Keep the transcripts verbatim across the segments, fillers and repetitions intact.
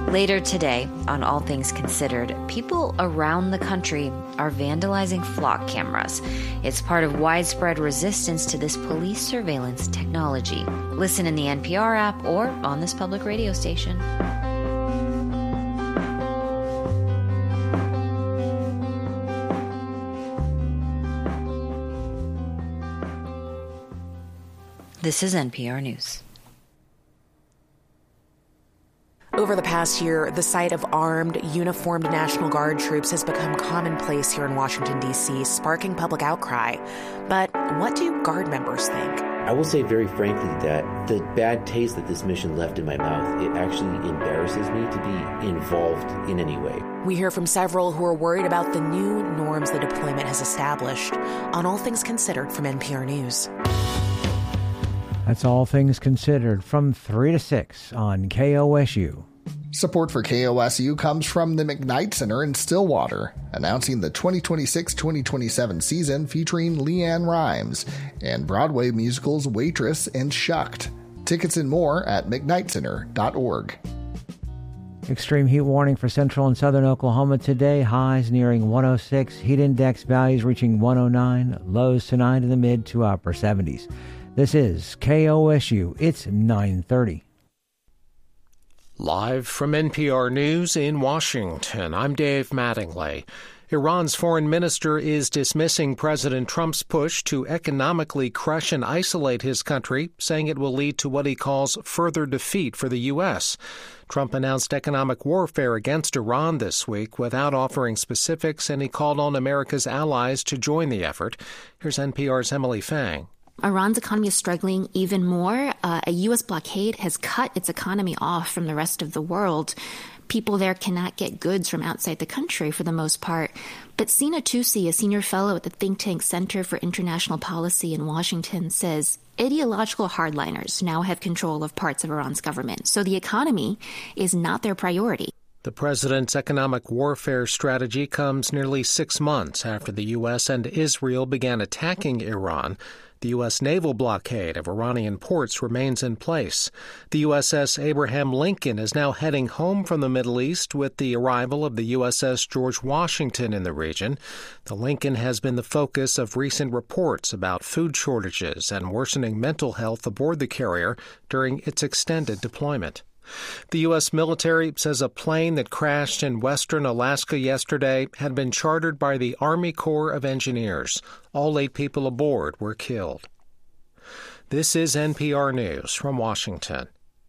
Later today, on All Things Considered, people around the country are vandalizing flock cameras. It's part of widespread resistance to this police surveillance technology. Listen in the N P R app or on this public radio station. This is N P R News. Over the past year, the sight of armed, uniformed National Guard troops has become commonplace here in Washington, D C, sparking public outcry. But what do Guard members think? I will say very frankly that the bad taste that this mission left in my mouth, it actually embarrasses me to be involved in any way. We hear from several who are worried about the new norms the deployment has established. On All Things Considered from N P R News. That's All Things Considered from three to six on K O S U. Support for K O S U comes from the McKnight Center in Stillwater, announcing the twenty twenty-six twenty twenty-seven season featuring LeAnn Rimes and Broadway musicals Waitress and Shucked. Tickets and more at mcknight center dot org. Extreme heat warning for central and southern Oklahoma today. Highs nearing one oh six. Heat index values reaching one oh nine. Lows tonight in the mid to upper seventies. This is K O S U. It's nine thirty. Live from N P R News in Washington, I'm Dave Mattingly. Iran's foreign minister is dismissing President Trump's push to economically crush and isolate his country, saying it will lead to what he calls further defeat for the U S. Trump announced economic warfare against Iran this week without offering specifics, and he called on America's allies to join the effort. Here's N P R's Emily Fang. Iran's economy is struggling even more. Uh, a U S blockade has cut its economy off from the rest of the world. People there cannot get goods from outside the country for the most part. But Sina Tusi, a senior fellow at the think tank Center for International Policy in Washington, says ideological hardliners now have control of parts of Iran's government. So the economy is not their priority. The president's economic warfare strategy comes nearly six months after the U S and Israel began attacking Iran. The U S naval blockade of Iranian ports remains in place. The U S S Abraham Lincoln is now heading home from the Middle East with the arrival of the U S S George Washington in the region. The Lincoln has been the focus of recent reports about food shortages and worsening mental health aboard the carrier during its extended deployment. The U S military says a plane that crashed in western Alaska yesterday had been chartered by the Army Corps of Engineers. All eight people aboard were killed. This is N P R News from Washington.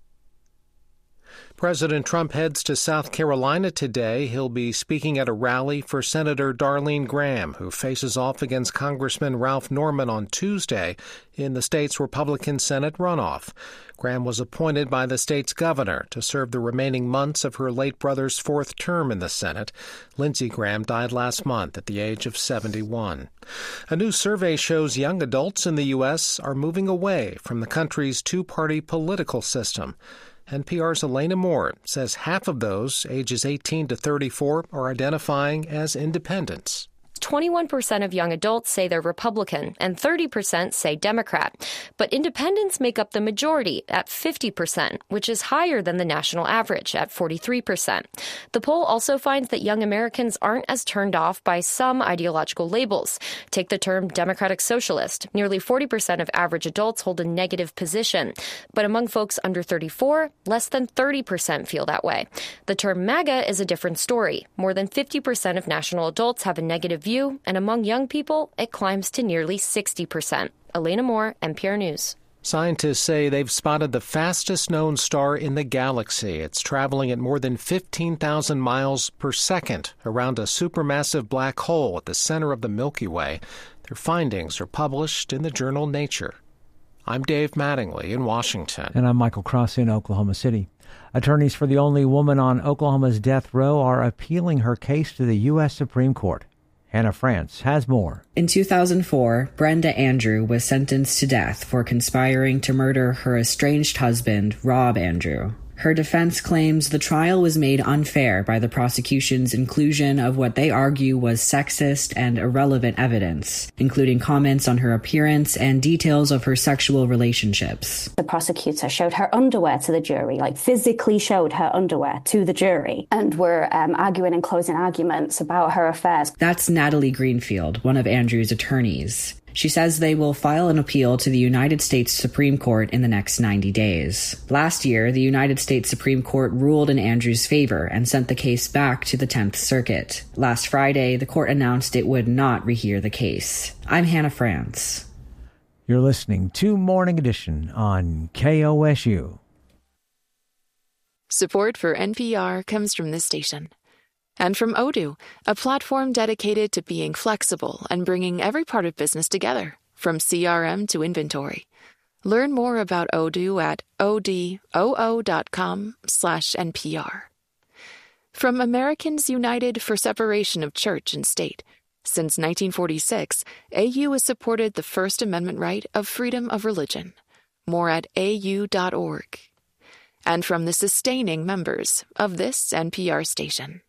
President Trump heads to South Carolina today. He'll be speaking at a rally for Senator Darlene Graham, who faces off against Congressman Ralph Norman on Tuesday in the state's Republican Senate runoff. Graham was appointed by the state's governor to serve the remaining months of her late brother's fourth term in the Senate. Lindsey Graham died last month at the age of seventy-one. A new survey shows young adults in the U S are moving away from the country's two-party political system. N P R's Elena Moore says half of those, ages eighteen to thirty-four, are identifying as independents. twenty-one percent of young adults say they're Republican and thirty percent say Democrat. But independents make up the majority at fifty percent, which is higher than the national average at forty-three percent. The poll also finds that young Americans aren't as turned off by some ideological labels. Take the term Democratic Socialist. Nearly forty percent of average adults hold a negative position. But among folks under thirty-four, less than thirty percent feel that way. The term MAGA is a different story. More than fifty percent of national adults have a negative view. And among young people, it climbs to nearly sixty percent. Elena Moore, N P R News. Scientists say they've spotted the fastest-known star in the galaxy. It's traveling at more than fifteen thousand miles per second around a supermassive black hole at the center of the Milky Way. Their findings are published in the journal Nature. I'm Dave Mattingly in Washington. And I'm Michael Cross in Oklahoma City. Attorneys for the only woman on Oklahoma's death row are appealing her case to the U S Supreme Court. Hannah France has more. In two thousand four, Brenda Andrew was sentenced to death for conspiring to murder her estranged husband, Rob Andrew. Her defense claims the trial was made unfair by the prosecution's inclusion of what they argue was sexist and irrelevant evidence, including comments on her appearance and details of her sexual relationships. The prosecutor showed her underwear to the jury, like physically showed her underwear to the jury, and were um, arguing in closing arguments about her affairs. That's Natalie Greenfield, one of Andrew's attorneys. She says they will file an appeal to the United States Supreme Court in the next ninety days. Last year, the United States Supreme Court ruled in Andrew's favor and sent the case back to the tenth Circuit. Last Friday, the court announced it would not rehear the case. I'm Hannah France. You're listening to Morning Edition on K O S U. Support for N P R comes from this station. And from Odoo, a platform dedicated to being flexible and bringing every part of business together, from C R M to inventory. Learn more about Odoo at odoo.com slash NPR. From Americans United for Separation of Church and State. Since nineteen forty-six, A U has supported the First Amendment right of freedom of religion. More at A U dot org. And from the sustaining members of this N P R station.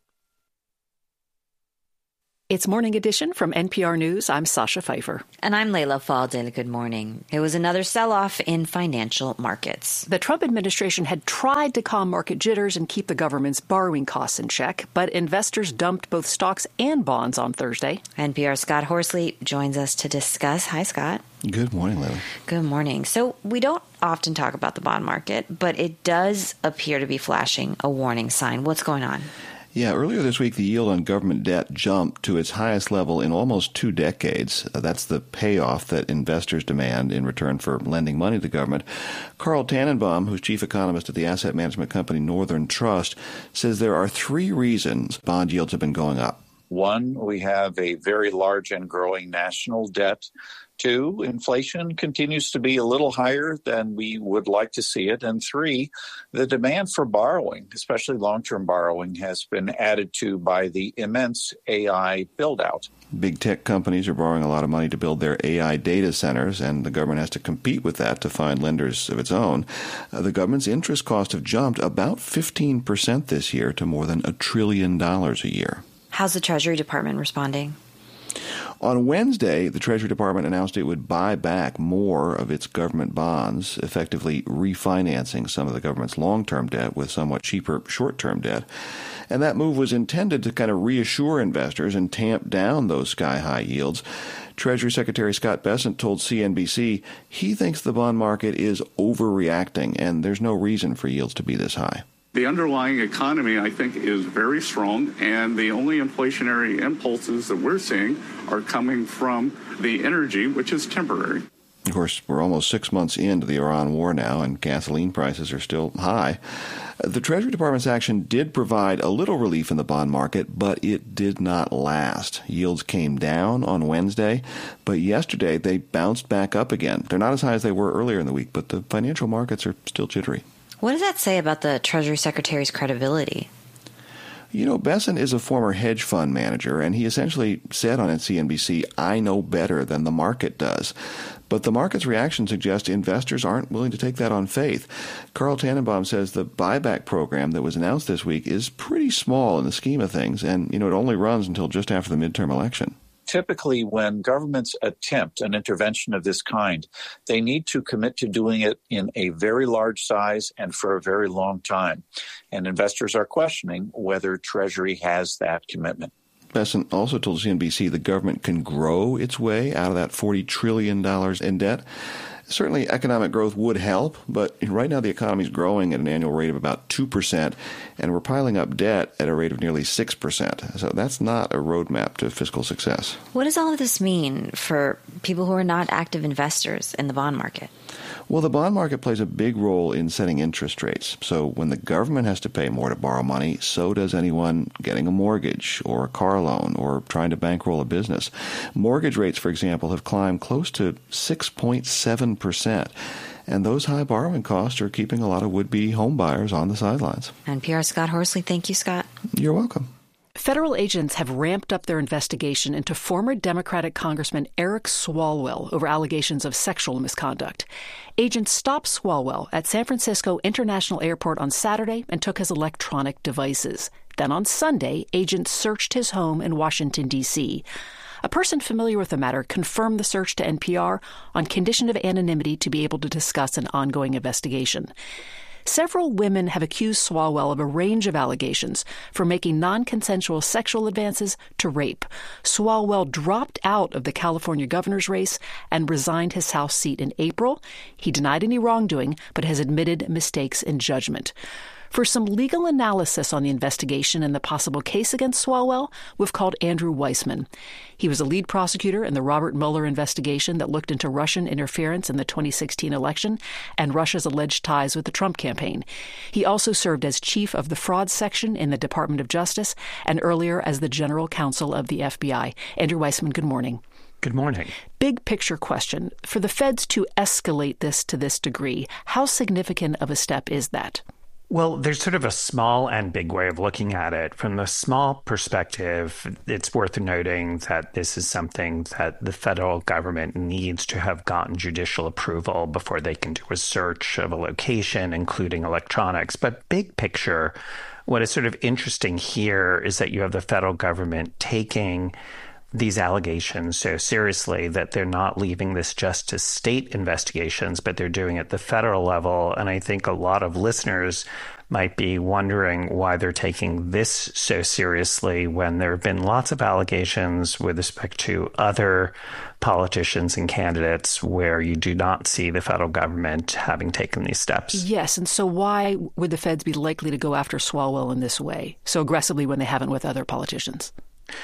It's Morning Edition from N P R News. I'm Sasha Pfeiffer. And I'm Layla Faldin. Good morning. It was another sell-off in financial markets. The Trump administration had tried to calm market jitters and keep the government's borrowing costs in check, but investors dumped both stocks and bonds on Thursday. N P R's Scott Horsley joins us to discuss. Hi, Scott. Good morning, Layla. Good morning. So we don't often talk about the bond market, but it does appear to be flashing a warning sign. What's going on? Yeah, earlier this week, the yield on government debt jumped to its highest level in almost two decades. Uh, that's the payoff that investors demand in return for lending money to the government. Carl Tannenbaum, who's chief economist at the asset management company Northern Trust, says there are three reasons bond yields have been going up. One, we have a very large and growing national debt. Two, inflation continues to be a little higher than we would like to see it. And three, the demand for borrowing, especially long-term borrowing, has been added to by the immense A I build-out. Big tech companies are borrowing a lot of money to build their A I data centers, and the government has to compete with that to find lenders of its own. Uh, the government's interest costs have jumped about fifteen percent this year to more than a trillion dollars a year. How's the Treasury Department responding? On Wednesday, the Treasury Department announced it would buy back more of its government bonds, effectively refinancing some of the government's long-term debt with somewhat cheaper short-term debt. And that move was intended to kind of reassure investors and tamp down those sky-high yields. Treasury Secretary Scott Bessent told C N B C he thinks the bond market is overreacting and there's no reason for yields to be this high. The underlying economy, I think, is very strong, and the only inflationary impulses that we're seeing are coming from the energy, which is temporary. Of course, we're almost six months into the Iran war now, and gasoline prices are still high. The Treasury Department's action did provide a little relief in the bond market, but it did not last. Yields came down on Wednesday, but yesterday they bounced back up again. They're not as high as they were earlier in the week, but the financial markets are still jittery. What does that say about the Treasury Secretary's credibility? You know, Bessent is a former hedge fund manager, and he essentially said on C N B C, I know better than the market does. But the market's reaction suggests investors aren't willing to take that on faith. Carl Tannenbaum says the buyback program that was announced this week is pretty small in the scheme of things, and, you know, it only runs until just after the midterm election. Typically, when governments attempt an intervention of this kind, they need to commit to doing it in a very large size and for a very long time. And investors are questioning whether Treasury has that commitment. Bessent also told C N B C the government can grow its way out of that forty trillion dollars in debt. Certainly, economic growth would help, but right now the economy is growing at an annual rate of about two percent, and we're piling up debt at a rate of nearly six percent. So that's not a roadmap to fiscal success. What does all of this mean for people who are not active investors in the bond market? Well, the bond market plays a big role in setting interest rates. So when the government has to pay more to borrow money, so does anyone getting a mortgage or a car loan or trying to bankroll a business. Mortgage rates, for example, have climbed close to six point seven percent. And those high borrowing costs are keeping a lot of would-be home buyers on the sidelines. N P R Scott Horsley. Thank you, Scott. You're welcome. Federal agents have ramped up their investigation into former Democratic Congressman Eric Swalwell over allegations of sexual misconduct. Agents stopped Swalwell at San Francisco International Airport on Saturday and took his electronic devices. Then on Sunday, agents searched his home in Washington, D C A person familiar with the matter confirmed the search to N P R on condition of anonymity to be able to discuss an ongoing investigation. Several women have accused Swalwell of a range of allegations, from making non-consensual sexual advances to rape. Swalwell dropped out of the California governor's race and resigned his House seat in April. He denied any wrongdoing, but has admitted mistakes in judgment. For some legal analysis on the investigation and the possible case against Swalwell, we've called Andrew Weissman. He was a lead prosecutor in the Robert Mueller investigation that looked into Russian interference in the twenty sixteen election and Russia's alleged ties with the Trump campaign. He also served as chief of the fraud section in the Department of Justice and earlier as the general counsel of the F B I. Andrew Weissman, good morning. Good morning. Big picture question. For the feds to escalate this to this degree, how significant of a step is that? Well, there's sort of a small and big way of looking at it. From the small perspective, it's worth noting that this is something that the federal government needs to have gotten judicial approval before they can do a search of a location, including electronics. But big picture, what is sort of interesting here is that you have the federal government taking these allegations so seriously that they're not leaving this just to state investigations, but they're doing it at the federal level. And I think a lot of listeners might be wondering why they're taking this so seriously when there have been lots of allegations with respect to other politicians and candidates where you do not see the federal government having taken these steps. Yes. And so why would the feds be likely to go after Swalwell in this way so aggressively when they haven't with other politicians?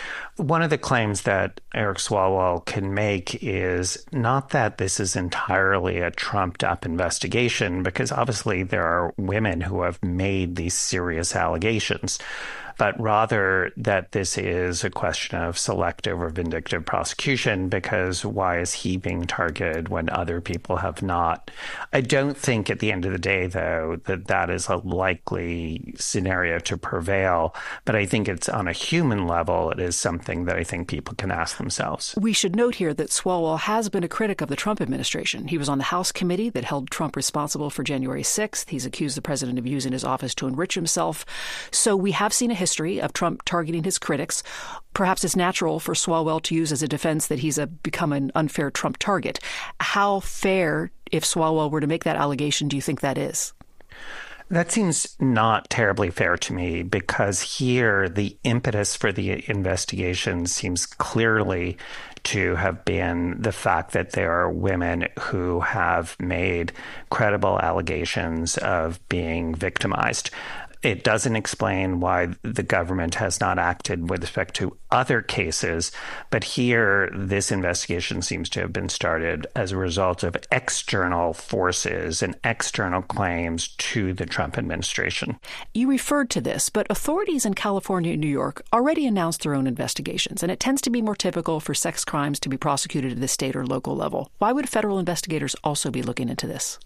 One of the claims that Eric Swalwell can make is not that this is entirely a trumped-up investigation, because obviously there are women who have made these serious allegations, but rather that this is a question of selective or vindictive prosecution, because why is he being targeted when other people have not? I don't think at the end of the day, though, that that is a likely scenario to prevail, but I think it's on a human level, it is something that I think people can ask themselves. We should note here that Swalwell has been a critic of the Trump administration. He was on the House committee that held Trump responsible for January sixth. He's accused the president of using his office to enrich himself. So we have seen a history of Trump targeting his critics. Perhaps it's natural for Swalwell to use as a defense that he's a, become an unfair Trump target. How fair, if Swalwell were to make that allegation, do you think that is? That seems not terribly fair to me, because here the impetus for the investigation seems clearly to have been the fact that there are women who have made credible allegations of being victimized. It doesn't explain why the government has not acted with respect to other cases, but here this investigation seems to have been started as a result of external forces and external claims to the Trump administration. You referred to this, but authorities in California and New York already announced their own investigations, and it tends to be more typical for sex crimes to be prosecuted at the state or local level. Why would federal investigators also be looking into this?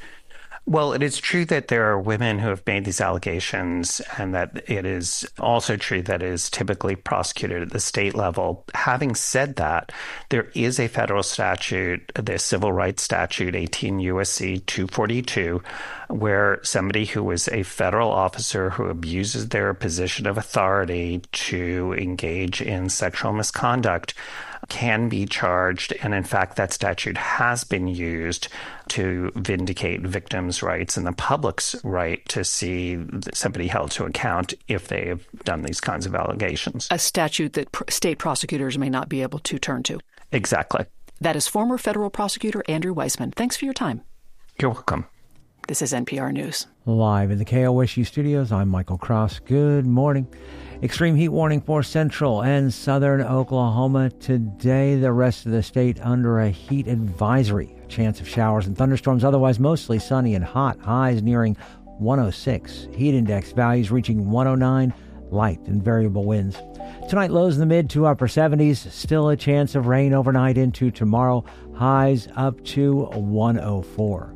Well, it is true that there are women who have made these allegations, and that it is also true that it is typically prosecuted at the state level. Having said that, there is a federal statute, the Civil Rights Statute, eighteen U S C two forty-two, where somebody who is a federal officer who abuses their position of authority to engage in sexual misconduct can be charged. And in fact, that statute has been used to vindicate victims' rights and the public's right to see somebody held to account if they have done these kinds of allegations. A statute that pr- state prosecutors may not be able to turn to. Exactly. That is former federal prosecutor Andrew Weissman. Thanks for your time. You're welcome. This is N P R News. Live in the K O S U studios, I'm Michael Cross. Good morning. Extreme heat warning for central and southern Oklahoma today. The rest of the state under a heat advisory. A chance of showers and thunderstorms, otherwise mostly sunny and hot. Highs nearing one oh six. Heat index values reaching one oh nine. Light and variable winds. Tonight, lows in the mid to upper seventies. Still a chance of rain overnight into tomorrow. Highs up to one oh four.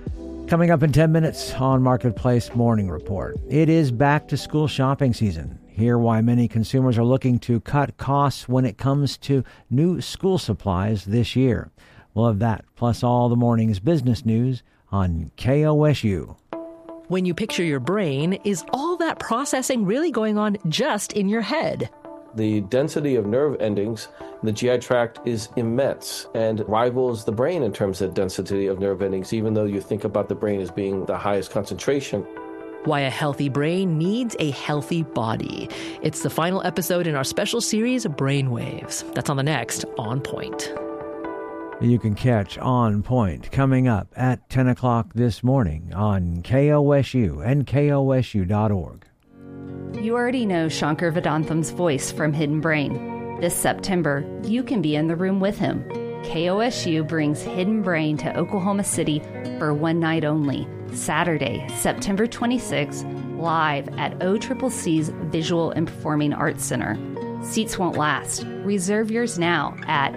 Coming up in ten minutes on Marketplace Morning Report. It is back to school shopping season. Hear why many consumers are looking to cut costs when it comes to new school supplies this year. We'll have that, plus all the morning's business news on K O S U. When you picture your brain, is all that processing really going on just in your head? The density of nerve endings in the G I tract is immense and rivals the brain in terms of density of nerve endings, even though you think about the brain as being the highest concentration. Why a healthy brain needs a healthy body. It's the final episode in our special series, Brainwaves. That's on the next On Point. You can catch On Point coming up at ten o'clock this morning on K O S U and K O S U dot org. You already know Shankar Vedantham's voice from Hidden Brain. This September, you can be in the room with him. K O S U brings Hidden Brain to Oklahoma City for one night only, Saturday, September twenty-sixth, live at O C C C's Visual and Performing Arts Center. Seats won't last. Reserve yours now at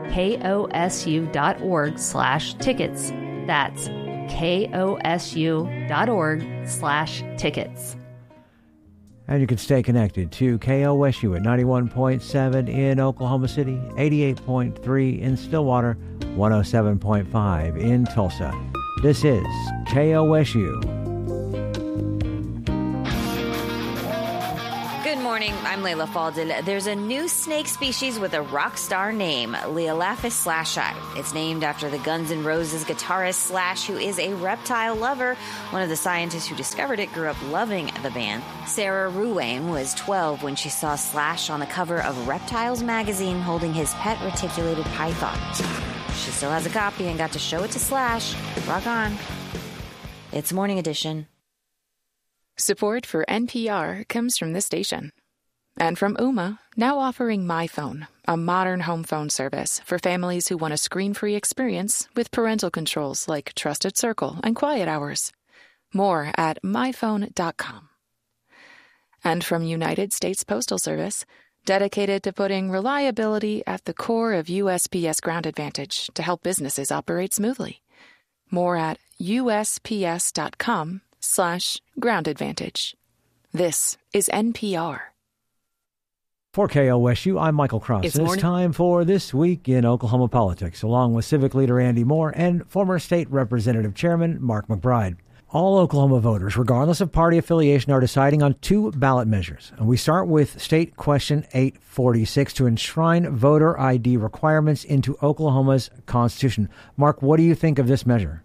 kosu.org slash tickets. That's kosu.org slash tickets. And you can stay connected to K O S U at ninety-one point seven in Oklahoma City, eighty-eight point three in Stillwater, one oh seven point five in Tulsa. This is K O S U. Good morning, I'm Layla Faldin. There's a new snake species with a rock star name, Leolaphus slashii. It's named after the Guns N' Roses guitarist Slash, who is a reptile lover. One of the scientists who discovered it grew up loving the band. Sarah Ruane was twelve when she saw Slash on the cover of Reptiles magazine holding his pet reticulated python. She still has a copy and got to show it to Slash. Rock on. It's Morning Edition. Support for N P R comes from this station. And from Ooma, now offering MyPhone, a modern home phone service for families who want a screen-free experience with parental controls like Trusted Circle and Quiet Hours. More at my phone dot com. And from United States Postal Service, dedicated to putting reliability at the core of U S P S Ground Advantage to help businesses operate smoothly. More at U S P S dot com slash ground advantage. This is N P R. For K O S U, I'm Michael Cross. It's, it's time for This Week in Oklahoma Politics, along with Civic Leader Andy Moore and former State Representative Chairman Mark McBride. All Oklahoma voters, regardless of party affiliation, are deciding on two ballot measures. And we start with State Question eight forty-six to enshrine voter I D requirements into Oklahoma's Constitution. Mark, what do you think of this measure?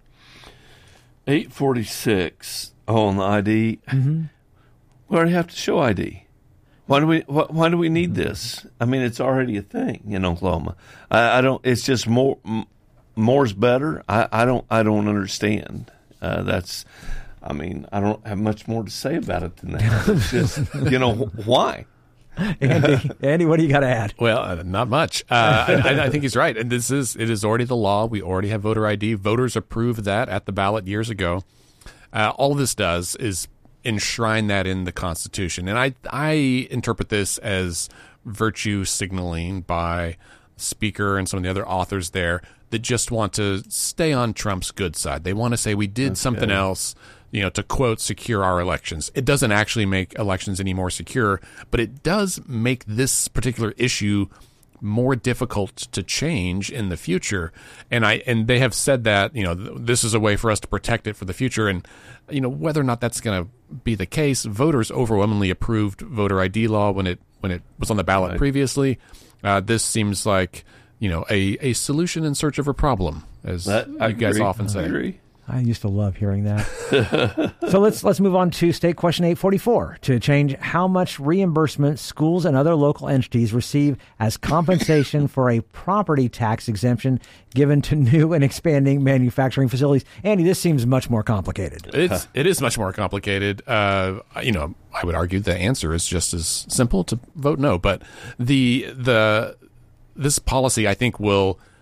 eight forty-six on the I D. Mm-hmm. We already have to show I D. Why do we? Why, why do we need this? I mean, it's already a thing in Oklahoma. I, I don't. It's just more. More's better. I, I don't. I don't understand. Uh, that's. I mean, I don't have much more to say about it than that. It's just, you know, why? Andy, Andy, what do you got to add? Well, uh, not much. Uh, I, I think he's right, and this is it is already the law. We already have voter I D. Voters approved that at the ballot years ago. Uh, all this does is enshrine that in the Constitution, and I I interpret this as virtue signaling by the Speaker and some of the other authors there that just want to stay on Trump's good side. They want to say we did okay. something else, you know, to quote, secure our elections. It doesn't actually make elections any more secure, but it does make this particular issue more difficult to change in the future. And I and they have said that, you know, th- this is a way for us to protect it for the future. And, you know, whether or not that's going to be the case, voters overwhelmingly approved voter I D law when it when it was on the ballot right. previously. Uh, this seems like, you know, a, a solution in search of a problem, as that, you I guys agree. often say. I agree. I used to love hearing that. So let's let's move on to State Question eight forty-four to change how much reimbursement schools and other local entities receive as compensation for a property tax exemption given to new and expanding manufacturing facilities. Andy, this seems much more complicated. It's it is much more complicated. Uh, you know, I would argue the answer is just as simple, to vote no. But the the this policy, I think, will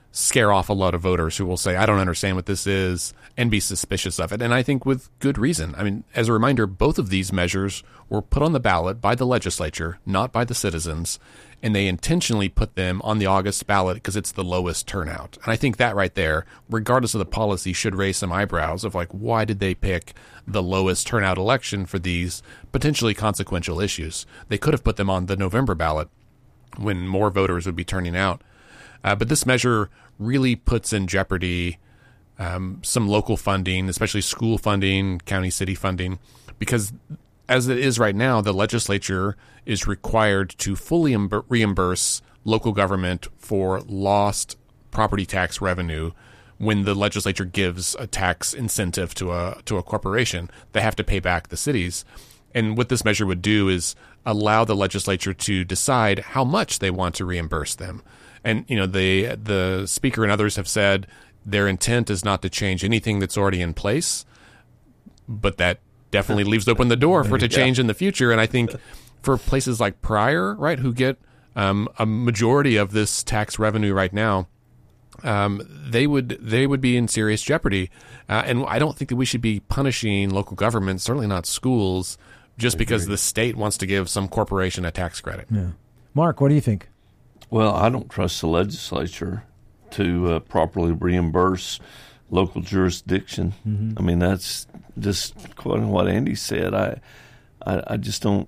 scare off a lot of voters who will say, I don't understand what this is, and be suspicious of it. And I think with good reason. I mean, as a reminder, both of these measures were put on the ballot by the legislature, not by the citizens, and they intentionally put them on the August ballot because it's the lowest turnout. And I think that right there, regardless of the policy, should raise some eyebrows of like, why did they pick the lowest turnout election for these potentially consequential issues? They could have put them on the November ballot when more voters would be turning out. Uh, but this measure really puts in jeopardy um, some local funding, especially school funding, county city funding, because as it is right now, the legislature is required to fully reimburse local government for lost property tax revenue. When the legislature gives a tax incentive to a to a corporation, they have to pay back the cities. And what this measure would do is allow the legislature to decide how much they want to reimburse them. And you know, the the speaker and others have said their intent is not to change anything that's already in place, but that definitely leaves open the door for it to change yeah. in the future. And I think for places like Pryor, right, who get um, a majority of this tax revenue right now, um, they would they would be in serious jeopardy. Uh, and I don't think that we should be punishing local governments, certainly not schools, just because the state wants to give some corporation a tax credit. Yeah. Mark, what do you think? Well, I don't trust the legislature to uh, properly reimburse local jurisdiction. Mm-hmm. I mean, that's just quoting what Andy said. I, I, I just don't.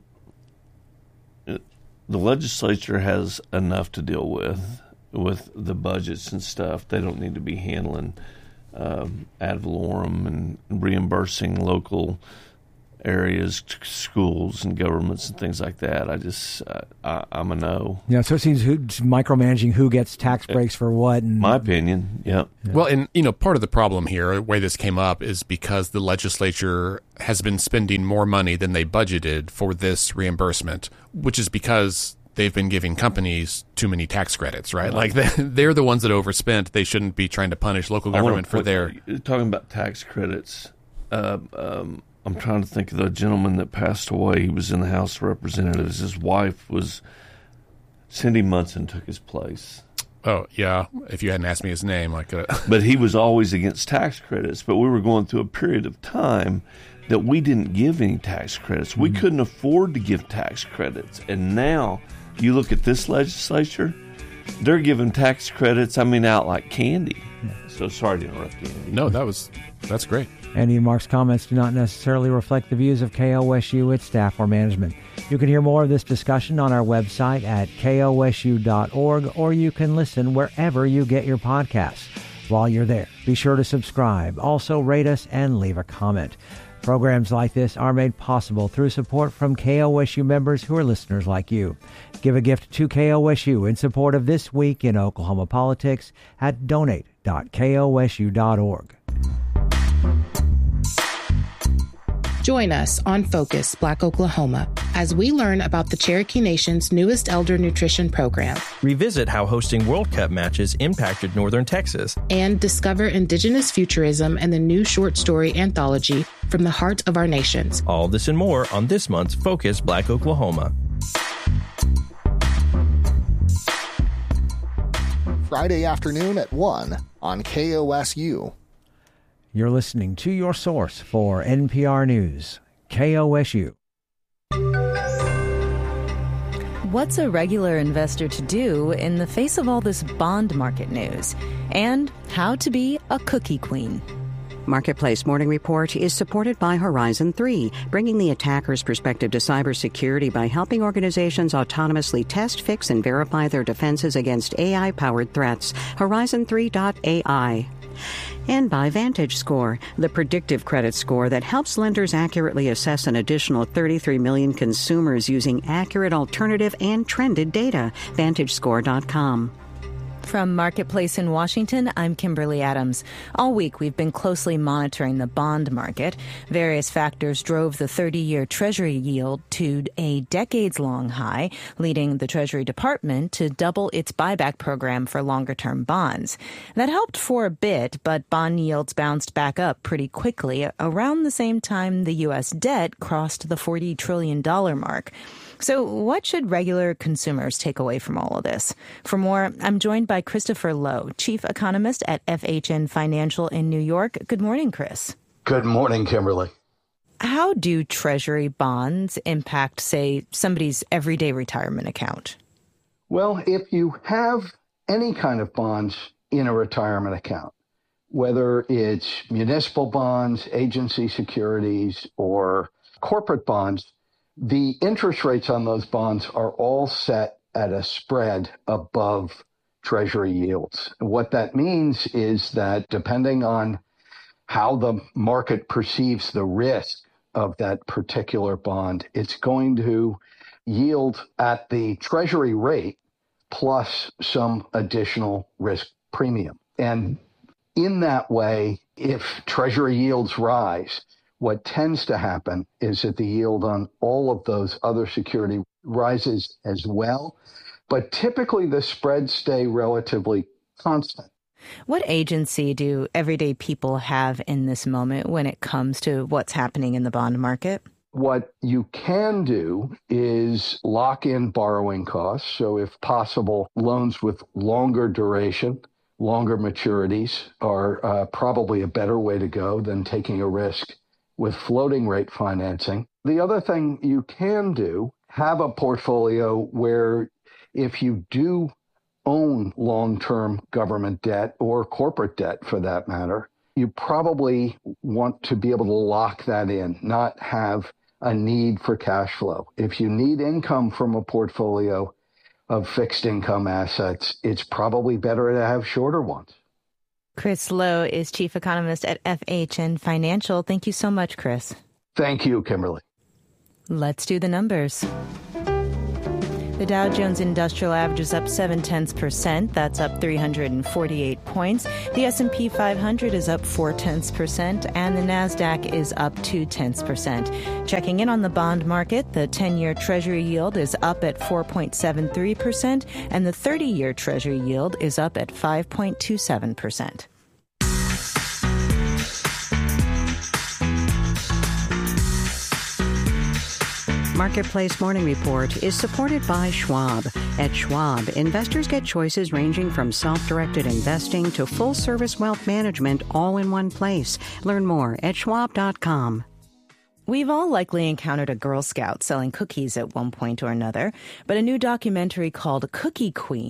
The legislature has enough to deal with mm-hmm. with the budgets and stuff. They don't need to be handling um, ad valorem and reimbursing local areas, schools, and governments and things like that. I just, uh, I, I'm a no. Yeah, so it seems who, micromanaging who gets tax breaks for what. And, My opinion, yeah. yeah. Well, and, you know, part of the problem here, the way this came up, is because the legislature has been spending more money than they budgeted for this reimbursement, which is because they've been giving companies too many tax credits, right? Like, they're the ones that overspent. They shouldn't be trying to punish local government for put, their... Talking about tax credits, uh, um, I'm trying to think of the gentleman that passed away. He was in the House of Representatives. His wife was Cindy Munson took his place. Oh, yeah. If you hadn't asked me his name, I could have. But he was always against tax credits. But we were going through a period of time that we didn't give any tax credits. We mm-hmm. couldn't afford to give tax credits. And now you look at this legislature, they're giving tax credits, I mean, out like candy. Yeah. So sorry to interrupt you, Andy. No, that was, that's great. Andy and Mark's comments do not necessarily reflect the views of K O S U, its staff, or management. You can hear more of this discussion on our website at K O S U dot org, or you can listen wherever you get your podcasts. While you're there, be sure to subscribe. Also, rate us and leave a comment. Programs like this are made possible through support from K O S U members who are listeners like you. Give a gift to K O S U in support of This Week in Oklahoma Politics at donate dot K O S U dot org. Join us on Focus Black Oklahoma as we learn about the Cherokee Nation's newest elder nutrition program. Revisit how hosting World Cup matches impacted Northern Texas. And discover Indigenous futurism and the new short story anthology From the Heart of Our Nations. All this and more on this month's Focus Black Oklahoma. Friday afternoon at one on K O S U. You're listening to your source for N P R News, K O S U. What's a regular investor to do in the face of all this bond market news? And how to be a cookie queen. Marketplace Morning Report is supported by Horizon three, bringing the attacker's perspective to cybersecurity by helping organizations autonomously test, fix, and verify their defenses against A I-powered threats. Horizon three dot A I. And by VantageScore, the predictive credit score that helps lenders accurately assess an additional thirty-three million consumers using accurate alternative and trended data. Vantage Score dot com. From Marketplace in Washington, I'm Kimberly Adams. All week, we've been closely monitoring the bond market. Various factors drove the thirty-year Treasury yield to a decades-long high, leading the Treasury Department to double its buyback program for longer-term bonds. That helped for a bit, but bond yields bounced back up pretty quickly around the same time the U S debt crossed the forty trillion dollars mark. So what should regular consumers take away from all of this? For more, I'm joined by by Christopher Lowe, chief economist at F H N Financial in New York. Good morning, Chris. Good morning, Kimberly. How do Treasury bonds impact, say, somebody's everyday retirement account? Well, if you have any kind of bonds in a retirement account, whether it's municipal bonds, agency securities, or corporate bonds, the interest rates on those bonds are all set at a spread above Treasury yields. What that means is that depending on how the market perceives the risk of that particular bond, it's going to yield at the Treasury rate plus some additional risk premium. And in that way, if Treasury yields rise, what tends to happen is that the yield on all of those other security rises as well. But typically the spreads stay relatively constant. What agency do everyday people have in this moment when it comes to what's happening in the bond market? What you can do is lock in borrowing costs. So if possible, loans with longer duration, longer maturities are uh, probably a better way to go than taking a risk with floating rate financing. The other thing you can do, have a portfolio where if you do own long-term government debt or corporate debt for that matter, you probably want to be able to lock that in, not have a need for cash flow. If you need income from a portfolio of fixed income assets, it's probably better to have shorter ones. Chris Lowe is chief economist at F H N Financial. Thank you so much, Chris. Thank you, Kimberly. Let's do the numbers. The Dow Jones Industrial Average is up seven tenths percent. That's up three hundred forty-eight points. The S and P five hundred is up four tenths percent, and the Nasdaq is up two tenths percent. Checking in on the bond market, the ten-year Treasury yield is up at four point seven three percent, and the thirty-year Treasury yield is up at five point two seven percent. Marketplace Morning Report is supported by Schwab. At Schwab, investors get choices ranging from self-directed investing to full-service wealth management all in one place. Learn more at schwab dot com. We've all likely encountered a Girl Scout selling cookies at one point or another, but a new documentary called Cookie Queen